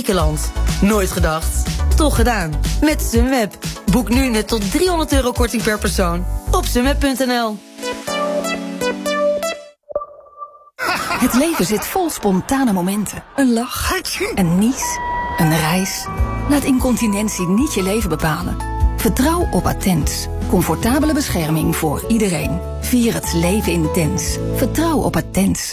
Griekenland. Nooit gedacht, toch gedaan. Met Sunweb. Boek nu net tot €300 korting per persoon op sunweb.nl. Het leven zit vol spontane momenten. Een lach, een nies, een reis. Laat incontinentie niet je leven bepalen. Vertrouw op Attens. Comfortabele bescherming voor iedereen. Vier het leven intens. Vertrouw op Attens.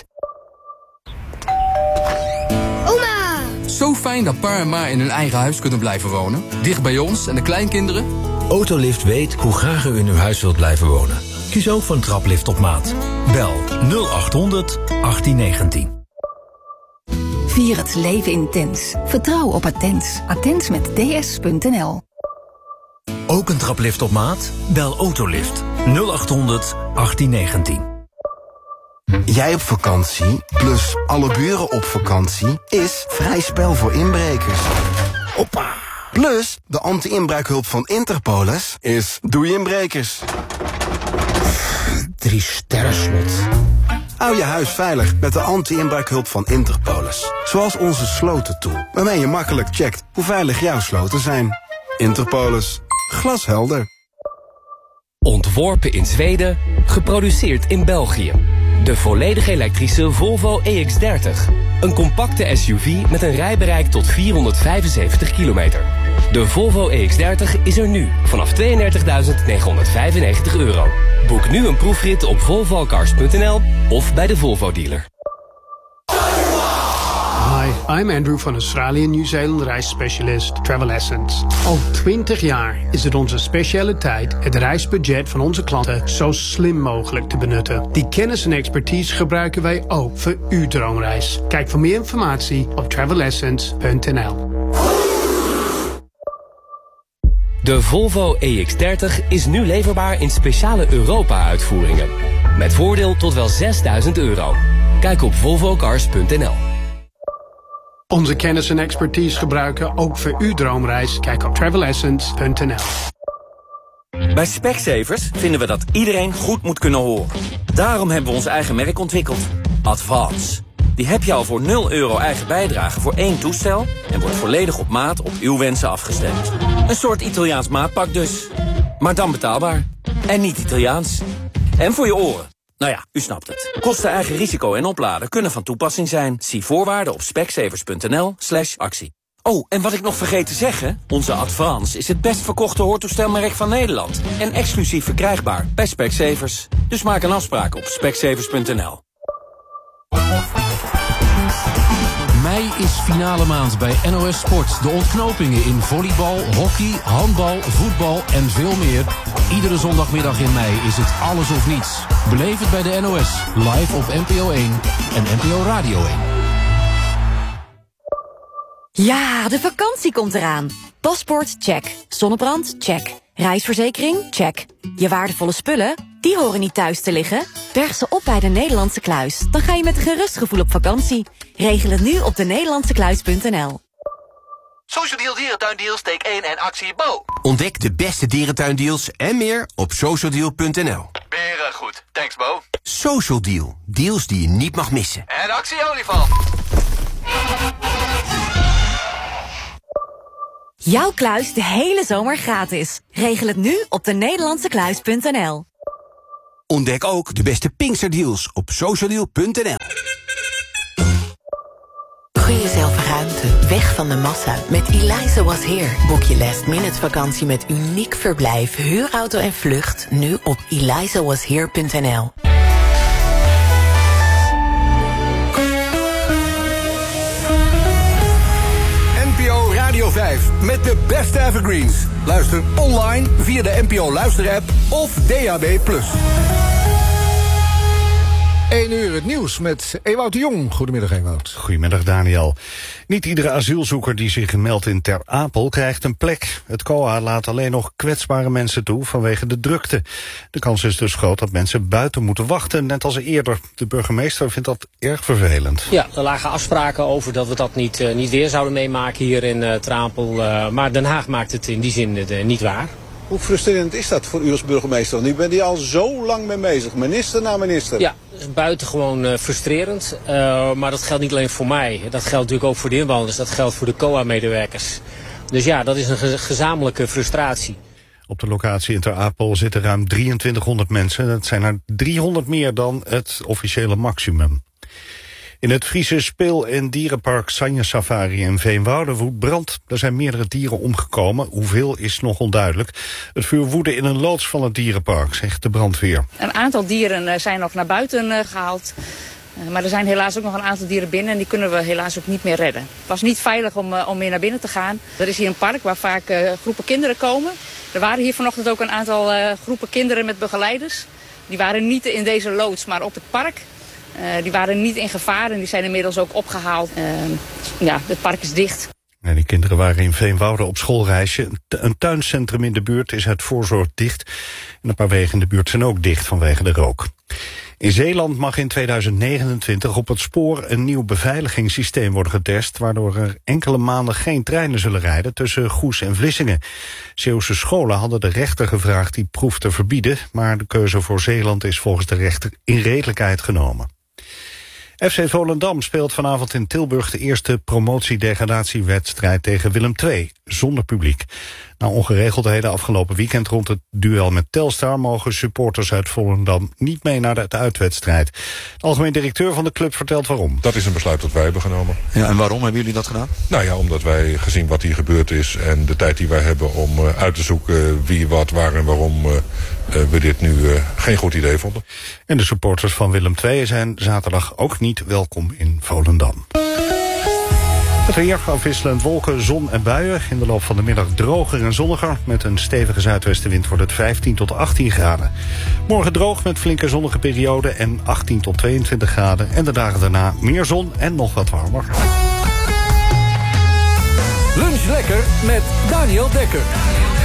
Oma! Zo fijn dat pa en ma in hun eigen huis kunnen blijven wonen. Dicht bij ons en de kleinkinderen. Autolift weet hoe graag u in uw huis wilt blijven wonen. Kies ook voor een traplift op maat. Bel 0800 1819. Vier het leven intens. Vertrouw op Attens. Attens met ds.nl. Ook een traplift op maat? Bel Autolift 0800 1819. Jij op vakantie, plus alle buren op vakantie, is vrij spel voor inbrekers. Hoppa! Plus, de anti-inbraakhulp van Interpolis is doei inbrekers. 3 sterren slot. Hou je huis veilig met de anti-inbraakhulp van Interpolis. Zoals onze slotentool, waarmee je makkelijk checkt hoe veilig jouw sloten zijn. Interpolis. Glashelder. Ontworpen in Zweden, geproduceerd in België. De volledig elektrische Volvo EX30. Een compacte SUV met een rijbereik tot 475 kilometer. De Volvo EX30 is er nu vanaf €32.995. Boek nu een proefrit op volvocars.nl of bij de Volvo dealer. Hi, I'm Andrew van Australië Nieuw-Zeeland reisspecialist Travel Essence. Al 20 jaar is het onze specialiteit het reisbudget van onze klanten zo slim mogelijk te benutten. Die kennis en expertise gebruiken wij ook voor uw droomreis. Kijk voor meer informatie op travelessence.nl. De Volvo EX30 is nu leverbaar in speciale Europa-uitvoeringen. Met voordeel tot wel €6.000. Kijk op volvocars.nl. Onze kennis en expertise gebruiken ook voor uw droomreis. Kijk op travelessence.nl. Bij Specsavers vinden we dat iedereen goed moet kunnen horen. Daarom hebben we ons eigen merk ontwikkeld. Advance. Die heb je al voor €0 eigen bijdrage voor 1 toestel en wordt volledig op maat op uw wensen afgestemd. Een soort Italiaans maatpak dus. Maar dan betaalbaar. En niet Italiaans. En voor je oren. Nou ja, u snapt het. Kosten, eigen risico en opladen kunnen van toepassing zijn. Zie voorwaarden op specsavers.nl/actie. Oh, en wat ik nog vergeet te zeggen, onze Advance is het best verkochte hoortoestelmerk van Nederland. En exclusief verkrijgbaar bij Specsavers. Dus maak een afspraak op specsavers.nl. Mei is finale maand bij NOS Sport. De ontknopingen in volleybal, hockey, handbal, voetbal en veel meer. Iedere zondagmiddag in mei is het alles of niets. Beleef het bij de NOS, live op NPO 1 en NPO Radio 1. Ja, de vakantie komt eraan. Paspoort, check. Zonnebrand, check. Reisverzekering, check. Je waardevolle spullen, die horen niet thuis te liggen. Berg ze op bij de Nederlandse Kluis. Dan ga je met een gerust gevoel op vakantie. Regel het nu op denederlandsekluis.nl. Social Deal Dierentuindeals, steek 1 en actie Bo. Ontdek de beste dierentuindeals en meer op socialdeal.nl. Beren goed, thanks Bo. Social Deal, deals die je niet mag missen. En actie olifant. Jouw kluis de hele zomer gratis. Regel het nu op denederlandsekluis.nl. Ontdek ook de beste Pinksterdeals op socialdeal.nl. Gun jezelf ruimte, weg van de massa. Met Eliza Was Here boek je last-minute vakantie met uniek verblijf, huurauto en vlucht. Nu op elizawashere.nl. NPO Radio 5 met de beste evergreens. Luister online via de NPO Luisterapp of DAB+. 1 uur het nieuws met Ewout de Jong. Goedemiddag, Ewout. Goedemiddag, Daniel. Niet iedere asielzoeker die zich meldt in Ter Apel krijgt een plek. Het COA laat alleen nog kwetsbare mensen toe vanwege de drukte. De kans is dus groot dat mensen buiten moeten wachten, net als eerder. De burgemeester vindt dat erg vervelend. Ja, er lagen afspraken over dat we dat niet weer zouden meemaken hier in Ter Apel. Maar Den Haag maakt het in die zin niet waar. Hoe frustrerend is dat voor u als burgemeester? Nu bent u al zo lang mee bezig, minister na minister. Ja, dat is buitengewoon frustrerend. Maar dat geldt niet alleen voor mij. Dat geldt natuurlijk ook voor de inwoners. Dat geldt voor de COA-medewerkers. Dus ja, dat is een gezamenlijke frustratie. Op de locatie in Ter Apel zitten ruim 2300 mensen. Dat zijn er 300 meer dan het officiële maximum. In het Friese speel- en dierenpark Sanje Safari in Veenwouden woedt brand. Er zijn meerdere dieren omgekomen. Hoeveel is nog onduidelijk. Het vuur woedde in een loods van het dierenpark, zegt de brandweer. Een aantal dieren zijn nog naar buiten gehaald. Maar er zijn helaas ook nog een aantal dieren binnen en die kunnen we helaas ook niet meer redden. Het was niet veilig om meer naar binnen te gaan. Er is hier een park waar vaak groepen kinderen komen. Er waren hier vanochtend ook een aantal groepen kinderen met begeleiders. Die waren niet in deze loods, maar op het park. Die waren niet in gevaar en die zijn inmiddels ook opgehaald. Het park is dicht. En die kinderen waren in Veenwouden op schoolreisje. Een tuincentrum in de buurt is uit voorzorg dicht. En een paar wegen in de buurt zijn ook dicht vanwege de rook. In Zeeland mag in 2029 op het spoor een nieuw beveiligingssysteem worden getest, waardoor er enkele maanden geen treinen zullen rijden tussen Goes en Vlissingen. Zeeuwse scholen hadden de rechter gevraagd die proef te verbieden, maar de keuze voor Zeeland is volgens de rechter in redelijkheid genomen. FC Volendam speelt vanavond in Tilburg de eerste promotiedegradatiewedstrijd tegen Willem II, zonder publiek. Na ongeregeldheden afgelopen weekend rond het duel met Telstar mogen supporters uit Volendam niet mee naar de uitwedstrijd. De algemeen directeur van de club vertelt waarom. Dat is een besluit dat wij hebben genomen. Ja, en waarom hebben jullie dat gedaan? Nou ja, omdat wij gezien wat hier gebeurd is en de tijd die wij hebben om uit te zoeken wie, wat, waar en waarom we dit nu geen goed idee vonden. En de supporters van Willem II zijn zaterdag ook niet welkom in Volendam. Het weer, afwisselend wolken, zon en buien. In de loop van de middag droger en zonniger. Met een stevige zuidwestenwind wordt het 15 tot 18 graden. Morgen droog met flinke zonnige perioden en 18 tot 22 graden. En de dagen daarna meer zon en nog wat warmer. Lunch lekker met Daniel Dekker.